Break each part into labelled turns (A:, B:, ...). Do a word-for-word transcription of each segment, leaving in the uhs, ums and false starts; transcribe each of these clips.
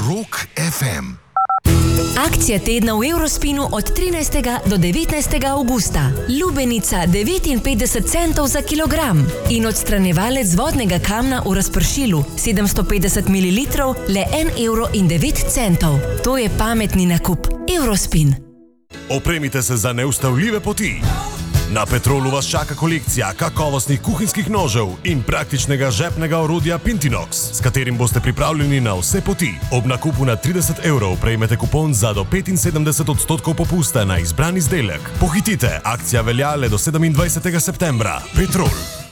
A: Rock ef em.
B: Akcija tedna v Eurospinu od trinajstega do devetnajstega avgusta. Lubenica devetinpetdeset centov za kilogram in odstranjevalec vodnega kamna v razpršilu sedemsto petdeset mililitrov le en evro in devet centov. To je pametni nakup. Eurospin.
C: Opremite se za neustavljive poti. Na Petrolu vas čaka kolekcija kakovostnih kuhinjskih nožev in praktičnega žepnega orodja Pintinox, s katerim boste pripravljeni na vse poti. Ob nakupu na trideset evrov prejmete kupon za do petinsedemdeset odstotkov popusta na izbran izdelek. Pohitite, akcija velja le do sedemindvajsetega septembra. Petrol.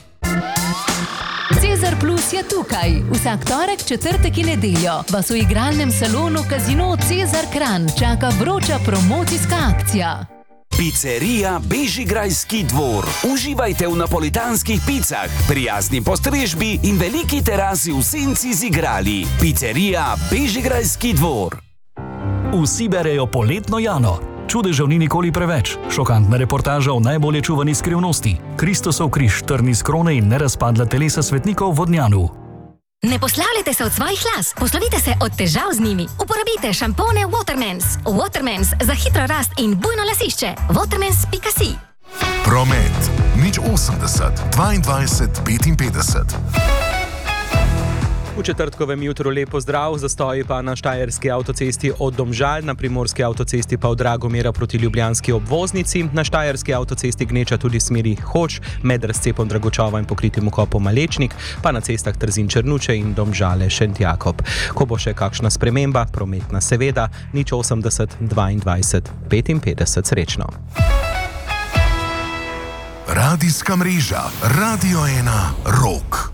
D: Cezar Plus je tukaj. Vsak torek, četrtek in nedeljo vas v igralnem salonu Casino Cezar Kranj čaka vroča promocijska akcija.
E: Pizzerija Bežigrajski dvor. Uživajte v napolitanskih picah, prijazni postrežbi in veliki terasi v senci z igrali. Pizzerija Bežigrajski dvor.
F: Vsi berejo Poletno Jano. Čudežev ni nikoli preveč. Šokantna reportaža o najbolje čuvani skrivnosti. Kristosov križ, trni z krone in nerazpadla telesa svetnikov v Vodnjanu.
G: Ne poslavljajte se od svojih las, poslovite se od težav z njimi. Uporabite šampone Watermans. Watermans za hitro rast in bujno lasišče. watermans pika si.
A: Promet nič osemdeset dvaindvajset petinpetdeset.
H: V četrtkovem jutru lepo zdrav, zastoji pa na štajerski avtocesti od Domžal, na primorski avtocesti pa od Dragomera proti ljubljanski obvoznici, na štajerski avtocesti gneča tudi smeri Hoč, med razcepom Dragočova in pokritim vkopom Malečnik, pa na cestah Trzin-Črnuče in Domžale Šentjakob. Ko bo še kakšna sprememba, prometna seveda, nič osemdeset dvaindvajset petinpetdeset, srečno.
A: Radijska mreža Radio ena Rock.